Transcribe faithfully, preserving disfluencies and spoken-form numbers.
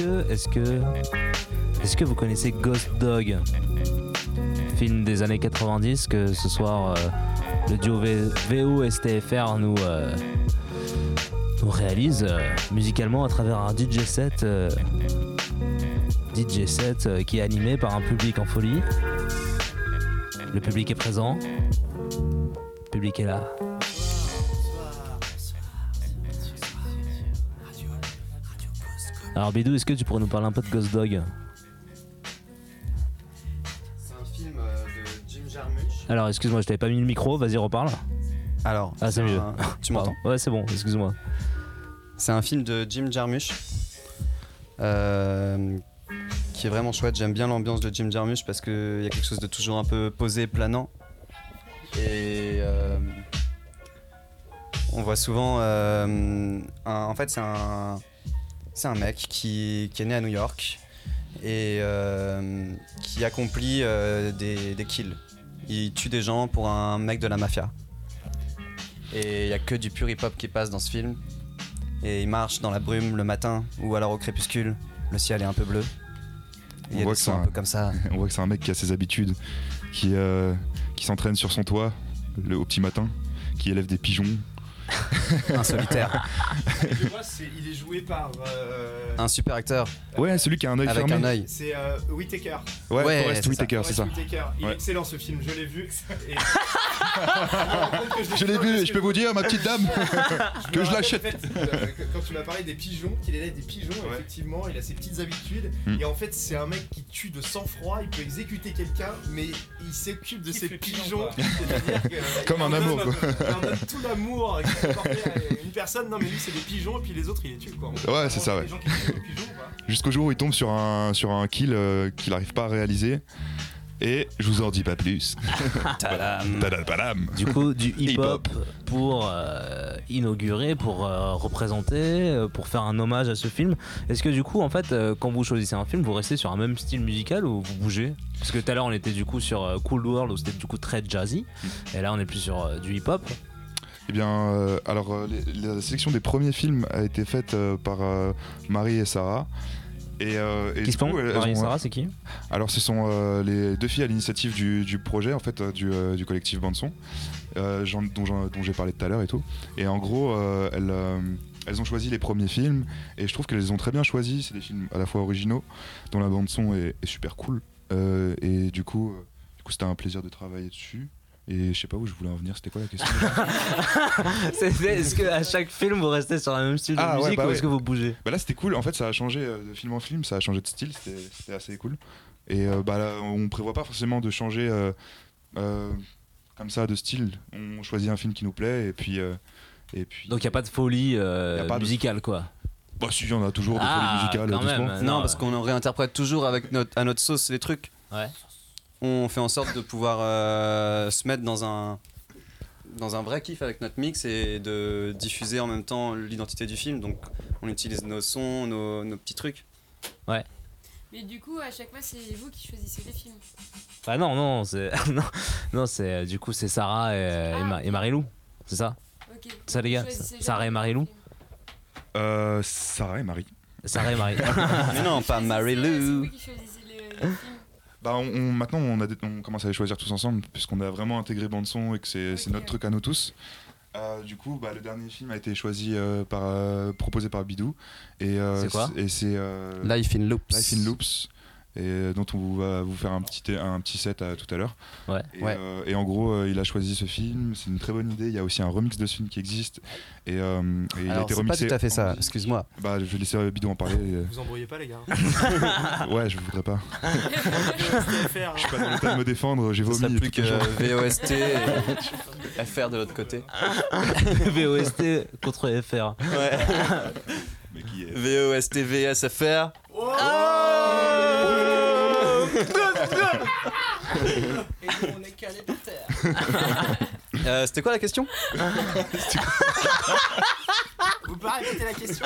Est-ce que, est-ce que vous connaissez Ghost Dog, film des années quatre-vingt-dix que ce soir euh, le duo v- VO S T F R nous, euh, nous réalise euh, musicalement à travers un D J set, euh, D J set euh, qui est animé par un public en folie. Le public est présent, le public est là. Alors Bidou, est-ce que tu pourrais nous parler un peu de Ghost Dog ? C'est un film euh, de Jim Jarmusch. Alors excuse-moi, je t'avais pas mis le micro, vas-y reparle. Alors, Ah c'est mieux. un... tu m'entends ? Ouais c'est bon, excuse-moi. C'est un film de Jim Jarmusch euh, qui est vraiment chouette. J'aime bien l'ambiance de Jim Jarmusch parce qu'il y a quelque chose de toujours un peu posé, planant. Et euh, on voit souvent... Euh, un, en fait c'est un... C'est un mec qui, qui est né à New York et euh, qui accomplit euh, des, des kills. Il tue des gens pour un mec de la mafia. Et il n'y a que du pur hip-hop qui passe dans ce film. Et il marche dans la brume le matin ou alors au crépuscule. Le ciel est un peu bleu. Il y a des sons un peu comme ça. On voit que c'est un mec qui a ses habitudes, qui, euh, qui s'entraîne sur son toit le, au petit matin, qui élève des pigeons. Un solitaire. Et moi, c'est, il est joué par euh, un super acteur. Ouais, celui qui a un œil avec fermé. un œil. C'est euh, Whittaker. Ouais, Ouais, Forest c'est Whitaker, c'est ça. Whittaker. Il Ouais. est excellent ce film, je l'ai vu. Et... Je l'ai vu, je peux vous dire, ma petite dame, je que me je rappelle, l'achète. En fait, euh, quand tu m'as parlé des pigeons, qu'il élève des pigeons, Ouais. effectivement, il a ses petites habitudes. Mm. Et en fait, c'est un mec qui tue de sang-froid, il peut exécuter quelqu'un, mais il s'occupe de Il ses fait pigeons. pigeon, quoi. C'est-à-dire que, Comme il un en amour, donne- quoi. Il en donne tout l'amour qu'il peut porter à une personne. Non, mais lui, c'est des pigeons, et puis les autres, il les tue, quoi. Ouais, c'est ça, ouais. Les gens qui tuent des pigeons, quoi. Jusqu'au jour où il tombe sur un, sur un kill euh, qu'il n'arrive pas à réaliser. Et je vous en dis pas plus. Tadam. Tadam, tadam. Du coup, du hip-hop Hip-hop. pour euh, inaugurer, pour euh, représenter, euh, pour faire un hommage à ce film. Est-ce que du coup, en fait, euh, quand vous choisissez un film, vous restez sur un même style musical ou vous bougez ? Parce que tout à l'heure, on était du coup sur euh, Cool World où c'était du coup très jazzy. Et là, on est plus sur euh, du hip-hop. Eh bien, euh, alors, euh, les- la sélection des premiers films a été faite euh, par euh, Marie et Sarah. Et, euh, et Qui du se coup, font elles- elles Marie et ont- Sarah, c'est qui ? Alors, ce sont euh, les deux filles à l'initiative du, du projet, en fait, euh, du, euh, du collectif Bande-Son, euh, j'en- dont, j'en- dont j'ai parlé tout à l'heure et tout. Et en gros, euh, elles, euh, elles ont choisi les premiers films, et je trouve qu'elles les ont très bien choisis. C'est des films à la fois originaux, dont la bande-son est, est super cool. Euh, et du coup, euh, du coup, c'était un plaisir de travailler dessus. Et je sais pas où je voulais en venir, c'était quoi la question ? C'est- Est-ce qu'à chaque film, vous restez sur le même style de Ah, ouais, musique bah ou ouais. est-ce que vous bougez ? Bah là c'était cool, en fait ça a changé euh, de film en film, ça a changé de style, c'était, c'était assez cool. Et euh, bah là, on prévoit pas forcément de changer euh, euh, comme ça de style, on choisit un film qui nous plaît et puis... euh, et puis Donc il n'y a pas de folie euh, Y a pas de- musicale, quoi. bah si, il y en a toujours des Ah, folies musicales quand doucement. même. Non, Non, parce ouais. qu'on réinterprète toujours avec notre, à notre sauce les trucs. Ouais. On fait en sorte de pouvoir euh, se mettre dans un, dans un vrai kiff avec notre mix et de diffuser en même temps l'identité du film. Donc on utilise nos sons, nos, nos petits trucs. Mais du coup, à chaque fois, c'est vous qui choisissez les films. Bah non, non, c'est non, non, c'est euh, du coup c'est Sarah et, et, Ma- et Marie-Lou, c'est ça ? Ok. C'est ça les gars, Choisissez Sarah jamais et Marie-Lou. les films. Euh, Sarah et Marie. Sarah et Marie. Mais non, pas Choisissez- Mary C'est Lou. vous qui choisissez les, les films. Bah on, on- maintenant on, a des- on commence à les choisir tous ensemble puisqu'on a vraiment intégré bande son et que c'est, c'est Ok. notre truc à nous tous. Euh, du coup, bah, le dernier film a été choisi euh, par euh, proposé par Bidou et euh, C'est quoi Et c'est euh, Life in Loops. Life in Loops, et euh, dont on va vous faire un petit, un petit set à, tout à l'heure. Ouais. Et, Ouais. euh, et en gros, euh, il a choisi ce film, c'est une très bonne idée. Il y a aussi un remix de ce film qui existe. Et, euh, et il a Alors été c'est pas remixé. tout à fait en ça, musique. excuse-moi. Bah, je vais laisser Bidou en parler. et, Vous embrouillez pas, les gars. euh, ouais, je voudrais pas. F R, Je suis pas dans l'état de me défendre, j'ai Ça vomi. serait et plus tout que le genre. V O S T et F R de l'autre côté. V O S T contre F R. Ouais. Mais qui est- V O S T V S F R. Et nous, on est calé par terre. Euh, C'était quoi la question? Vous pouvez répéter la question?